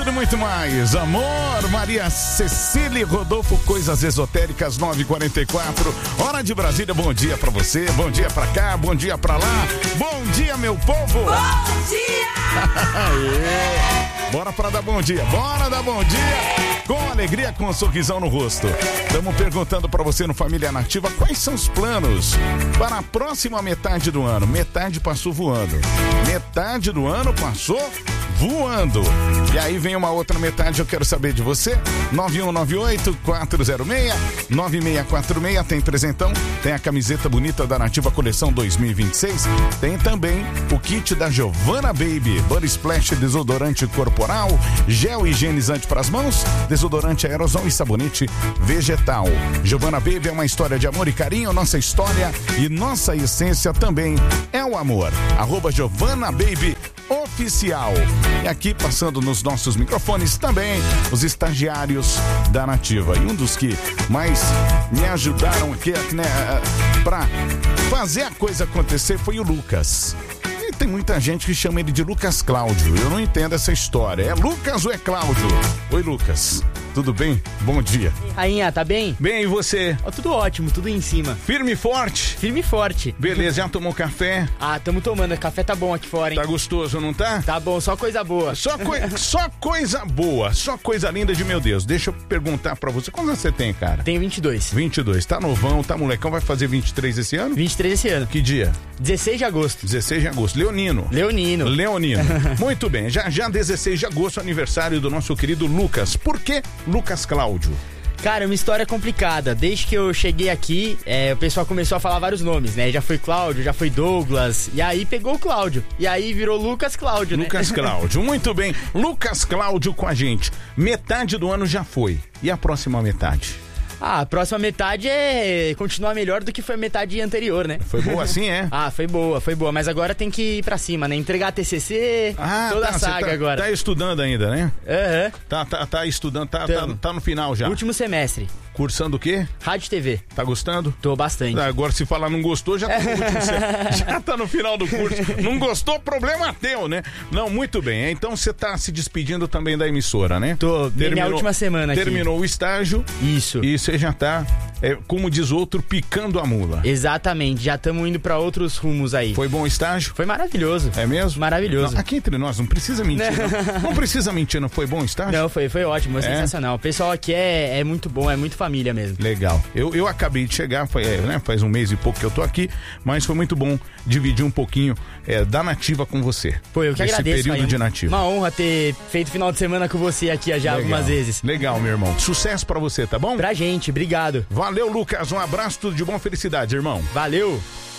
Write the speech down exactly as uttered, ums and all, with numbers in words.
E muito mais, amor, Maria Cecília Rodolfo, coisas esotéricas, nove e quarenta e quatro, hora de Brasília. Bom dia pra você, bom dia pra cá, bom dia pra lá, bom dia, meu povo. Bom dia. Bora pra dar bom dia, bora dar bom dia com alegria, com um sorrisão no rosto. Estamos perguntando pra você no Família Nativa quais são os planos para a próxima metade do ano. Metade passou voando, metade do ano passou voando. E aí vem uma outra metade, eu quero saber de você. nove um nove oito, quatro zero seis, nove seis quatro seis. Tem presentão, tem a camiseta bonita da Nativa Coleção dois mil e vinte e seis. Tem também o kit da Giovanna Baby, Body Splash, desodorante corporal, gel higienizante para as mãos, desodorante aerosol e sabonete vegetal. Giovanna Baby é uma história de amor e carinho. Nossa história e nossa essência também é o amor. Arroba Giovanna Baby Oficial. E aqui passando nos nossos microfones também os estagiários da Nativa. E um dos que mais me ajudaram aqui, né, pra fazer a coisa acontecer foi o Lucas. E tem muita gente que chama ele de Lucas Cláudio. Eu não entendo essa história. É Lucas ou é Cláudio? Oi, Lucas. Tudo bem? Bom dia. Rainha, tá bem? Bem, e você? Oh, tudo ótimo, tudo em cima. Firme e forte? Firme e forte. Beleza, já tomou café? Ah, tamo tomando. Café tá bom aqui fora, hein? Tá gostoso, não tá? Tá bom, só coisa boa. Só, coi- só coisa boa, só coisa linda de meu Deus. Deixa eu perguntar pra você, quantos você tem, cara? Tenho vinte e dois. vinte e dois, tá novão, tá molecão, vai fazer vinte e três esse ano? vinte e três esse ano. Que dia? dezesseis de agosto. dezesseis de agosto, Leonino. Leonino. Leonino. Muito bem, já já dezesseis de agosto, aniversário do nosso querido Lucas. Por que Lucas Cláudio? Cara, uma história complicada. Desde que eu cheguei aqui, é, o pessoal começou a falar vários nomes, né? Já foi Cláudio, já foi Douglas, e aí pegou o Cláudio. E aí virou Lucas Cláudio, né? Lucas Cláudio, muito bem. Lucas Cláudio com a gente. Metade do ano já foi. E a próxima metade? Ah, a próxima metade é continuar melhor do que foi a metade anterior, né? Foi boa assim, é? Ah, foi boa, foi boa. Mas agora tem que ir pra cima, né? Entregar a T C C, Ah, toda tá, a saga tá, agora. Tá estudando ainda, né? Aham. Uhum. Tá, tá, tá estudando, tá, tá, tá no final já. Último semestre. Cursando o quê? Rádio e T V. Tá gostando? Tô bastante. Ah, agora se falar não gostou, já tá no último semestre. Já tá no final do curso. Não gostou, problema teu, né? Não, muito bem. Então você tá se despedindo também da emissora, né? Tô, terminou, minha última semana aqui. Terminou o estágio. Isso. E você já tá, é, como diz outro, picando a mula. Exatamente, já estamos indo pra outros rumos aí. Foi bom o estágio? Foi maravilhoso. É mesmo? Maravilhoso. Não, aqui entre nós, não precisa mentir, não. Não precisa mentir, não foi bom o estágio? Não, foi, foi ótimo, é? sensacional. O pessoal aqui é, é muito bom, é muito família mesmo. Legal. Eu, eu acabei de chegar, foi, é, né, faz um mês e pouco que eu tô aqui, mas foi muito bom dividir um pouquinho é, da Nativa com você. Pô, eu que esse agradeço. período Pai, de Nativa. Uma honra ter feito final de semana com você aqui já Legal. algumas vezes. Legal, meu irmão. Sucesso pra você, tá bom? Pra gente, obrigado. Valeu, Lucas. Um abraço, tudo de bom, felicidade, irmão. Valeu.